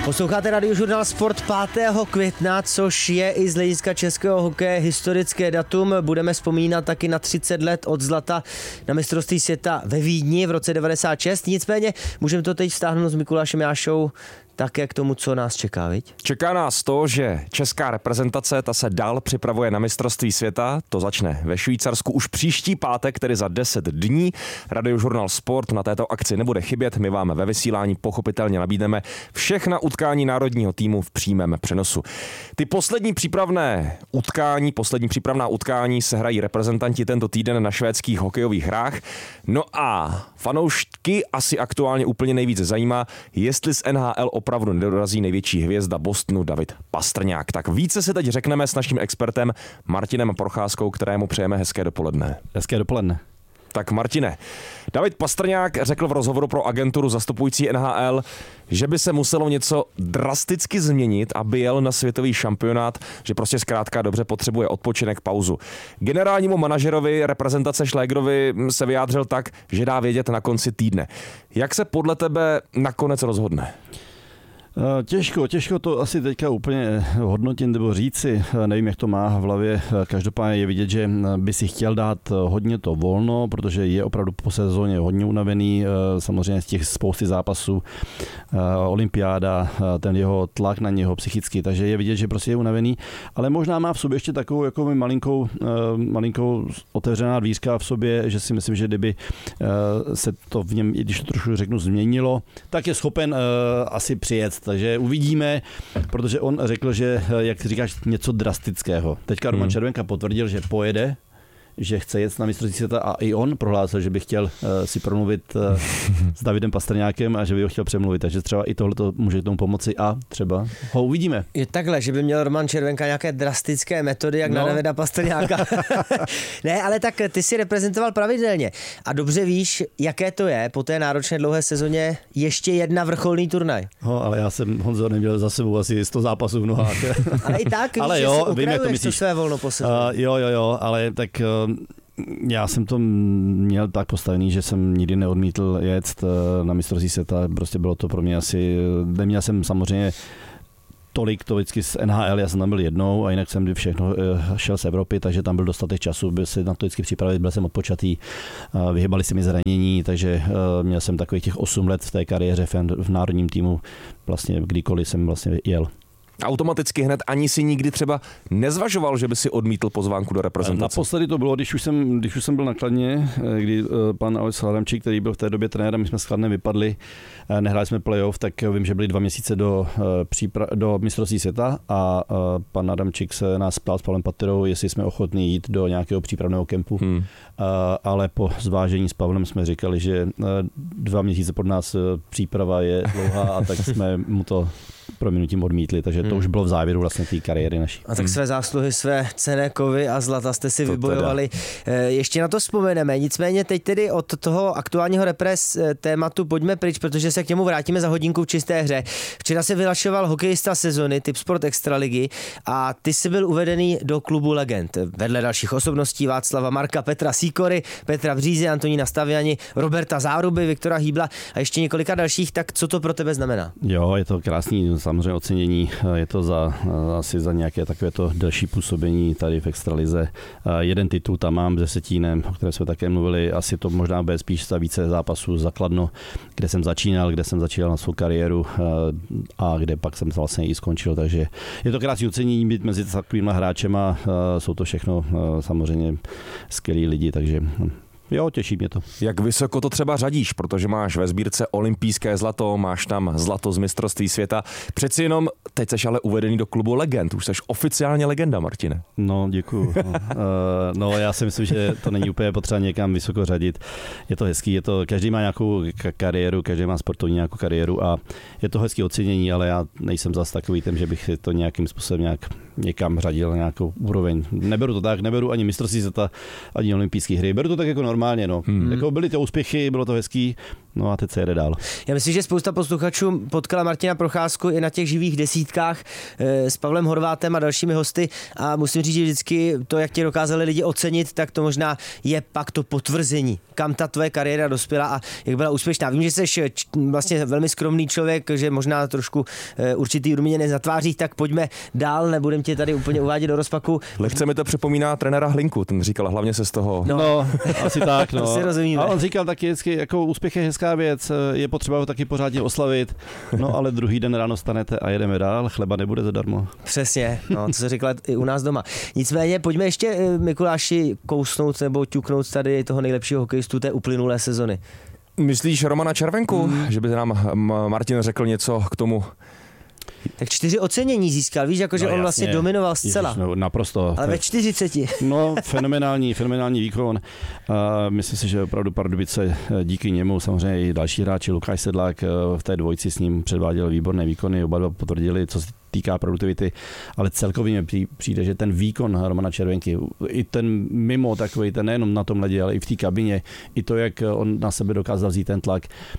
Posloucháte Radiožurnál Sport 5. května, což je i z hlediska českého hokeje historické datum. Budeme vzpomínat taky na 30 let od zlata na mistrovství světa ve Vídni v roce 96. Nicméně můžeme to teď vztáhnout s Mikulášem Jášou také k tomu, co nás čeká, viď? Čeká nás to, že česká reprezentace ta se dál připravuje na mistrovství světa. To začne ve Švýcarsku už příští pátek, tedy za 10 dní. Radiožurnál Sport na této akci nebude chybět. My vám ve vysílání pochopitelně nabídneme všechna utkání národního týmu v přímém přenosu. Ty poslední přípravná utkání se hrají reprezentanti tento týden na švédských hokejových hrách. No a fanoušky asi aktuálně úplně nejvíce zajímá, jestli z NHL opravdu nedorazí největší hvězda Bostonu David Pastrňák. Tak více se teď řekneme s naším expertem Martinem Procházkou, kterému přejeme hezké dopoledne. Hezké dopoledne. Tak Martine, David Pastrňák řekl v rozhovoru pro agenturu zastupující NHL, že by se muselo něco drasticky změnit, aby jel na světový šampionát, že prostě zkrátka dobře potřebuje odpočinek, pauzu. Generálnímu manažerovi reprezentace Šlégerovi se vyjádřil tak, že dá vědět na konci týdne. Jak se podle tebe nakonec rozhodne? Těžko to asi teďka úplně hodnotit nebo říci, nevím, jak to má v hlavě. Každopádně je vidět, že by si chtěl dát hodně to volno, protože je opravdu po sezóně hodně unavený, samozřejmě z těch spousty zápasů, olympiáda, ten jeho tlak na něho psychicky, takže je vidět, že prostě je unavený, ale možná má v sobě ještě takovou jako malinkou otevřená dvířka v sobě, že si myslím, že kdyby se to v něm, když to trošku řeknu, změnilo, tak je schopen asi přijet. Takže uvidíme, protože on řekl, že, jak říkáš, něco drastického. Teďka Roman Červenka potvrdil, že pojede, že chce jet na mistrovství světa a i on prohlásil, že by chtěl si promluvit s Davidem Pastrňákem a že by ho chtěl přemluvit. Takže třeba i tohle může k tomu pomoci a třeba ho uvidíme. Je takhle, že by měl Roman Červenka nějaké drastické metody, jak na Davida Pastrňáka. Ne, ale tak ty si reprezentoval pravidelně a dobře víš, jaké to je po té náročné dlouhé sezóně ještě jedna vrcholný turnaj. Ale já jsem, Honzo, neměl za sebou asi 100 zápasů v nohách. Ale i tak, ale že jo, si ukrajuješ to své volno po sezóně. Jo, ale tak já jsem to měl tak postavený, že jsem nikdy neodmítl jet na mistrovství světa. Prostě bylo to pro mě asi, neměl jsem samozřejmě tolik to vždycky z NHL, já jsem tam byl jednou a jinak jsem všechno šel z Evropy, takže tam byl dostatek času, byl se na to vždycky připravit, byl jsem odpočatý, vyhybali se mi zranění, takže měl jsem takových těch 8 let v té kariéře v národním týmu, vlastně kdykoliv jsem vlastně jel. Automaticky hned ani si nikdy třeba nezvažoval, že by si odmítl pozvánku do reprezentace? Naposledy to bylo, když už jsem byl na Kladně, kdy pan Alex Adamčík, který byl v té době trenér, my jsme s Kladnem vypadli, nehráli jsme playoff, tak vím, že byli 2 měsíce do mistrovství světa a pan Adamčík se nás ptal s Pavlem Paterou, jestli jsme ochotní jít do nějakého přípravného kempu, ale po zvážení s Pavlem jsme říkali, že 2 měsíce pod nás příprava je dlouhá a tak jsme mu to prominutím odmítli, takže to už bylo v závěru vlastně té kariéry naší. A tak své zásluhy, své cenné kovy a zlata jste si vybojovali. Ještě na to vzpomeneme, nicméně teď tedy od toho aktuálního repres tématu pojďme pryč, protože se k němu vrátíme za hodinku v čisté hře. Včera se vyhlašoval hokejista sezony Tipsport Extraligy a ty jsi byl uvedený do klubu legend. Vedle dalších osobností Václava Marka, Petra Sýkory, Petra Břízy, Antonína Staviani, Roberta Záruby, Viktora Hýbla a ještě několika dalších, tak co to pro tebe znamená? Jo, je to krásný samozřejmě ocenění, je to asi za nějaké takovéto delší působení tady v extralize. Jeden titul tam mám se Setínem, o kterém jsme také mluvili, asi to možná bude spíš za více zápasů za Kladno, kde jsem začínal na svou kariéru a kde pak jsem vlastně i skončil, takže je to krásné ocenění být mezi takovýma hráčema, jsou to všechno samozřejmě skvělí lidi, takže jo, těší mě to. Jak vysoko to třeba řadíš, protože máš ve sbírce olympijské zlato, máš tam zlato z mistrovství světa. Přeci jenom teď seš ale uvedený do klubu legend, už seš oficiálně legenda, Martine. No, děkuju. No, já si myslím, že to není úplně potřeba někam vysoko řadit. Je to hezký, každý má nějakou kariéru, každý má sportovní nějakou kariéru a je to hezký ocenění, ale já nejsem zas takový ten, že bych to nějakým způsobem nějak někam řadil nějakou úroveň. Neberu to tak, neberu ani mistrovství světa, ani olympijské hry. Beru to tak jako normálně. No. Jako byly ty úspěchy, bylo to hezký, no a teď se jede dál. Já myslím, že spousta posluchačů potkala Martina Procházku i na těch živých desítkách s Pavlem Horvátem a dalšími hosty a musím říct, že vždycky to, jak tě dokázali lidi ocenit, tak to možná je pak to potvrzení, kam ta tvoje kariéra dospěla a jak byla úspěšná. Vím, že jsi vlastně velmi skromný člověk, že možná trošku určitý ruměně nezatváří, tak pojďme dál, nebudem tě tady úplně uvádět do rozpaku. Lehce mi to připomíná trenéra Hlinku, ten říkal, hlavně se z toho... No asi tak, no. To si rozumíme. A on říkal taky vždycky, jako úspěch je hezká věc, je potřeba ho taky pořádně oslavit, no ale druhý den ráno stanete a jedeme dál, chleba nebude zadarmo. Přesně, no, to se říkala i u nás doma. Nicméně pojďme ještě, Mikuláši, kousnout nebo ťuknout tady toho nejlepšího hokejistu té uplynulé sezony. Myslíš Romana Červenku? Že by nám Martin řekl něco k tomu? Tak 4 ocenění získal, víš, jakože on vlastně dominoval zcela. Ježiš, no, naprosto. Ale ve 40. No, fenomenální výkon. Myslím si, že opravdu Pardubice díky němu, samozřejmě i další hráči, Lukáš Sedlák v té dvojici s ním předváděl výborné výkony, oba dva potvrdili, co se týká produktivity, ale celkově mi přijde, že ten výkon Romana Červenky, i ten mimo takový, ten nejenom na tom ledě, ale i v té kabině, i to, jak on na sebe dokázal vzít ten tlak,